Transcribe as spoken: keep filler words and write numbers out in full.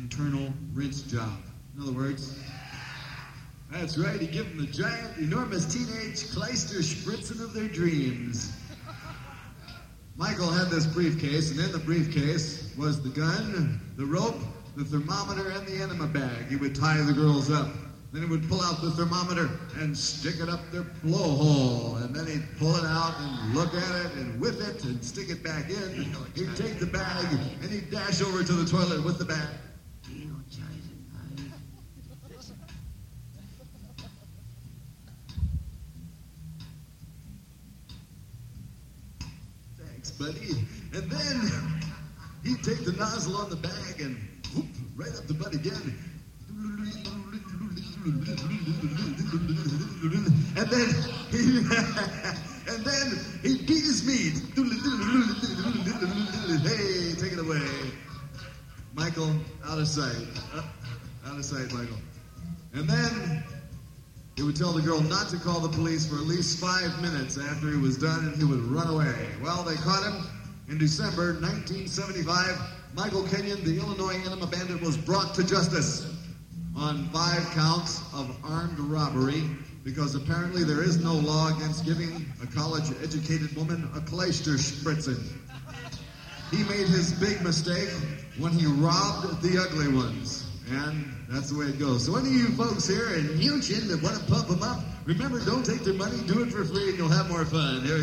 internal rinse job. In other words, that's right, he gave them the giant, enormous teenage Kleister spritzing of their dreams. Michael had this briefcase, and in the briefcase was the gun, the rope, the thermometer, and the enema bag. He would tie the girls up. Then he would pull out the thermometer and stick it up their blowhole. And then he'd pull it out and look at it and whip it and stick it back in. He'd take the bag and he'd dash over to the toilet with the bag. Thanks, buddy. And then he'd take the nozzle on the bag and whoop, right up the butt again. And then he, and then he beat his meat. Hey, take it away. Michael, out of sight. Uh, out of sight, Michael. And then he would tell the girl not to call the police for at least five minutes after he was done, and he would run away. Well, they caught him in December nineteen seventy-five. Michael Kenyon, the Illinois enema bandit, was brought to justice on five counts of armed robbery because apparently there is no law against giving a college-educated woman a Kleister spritzing. He made his big mistake when he robbed the ugly ones, and that's the way it goes. So any of you folks here in Houston that want to pump them up, remember, don't take their money, do it for free, and you'll have more fun. Here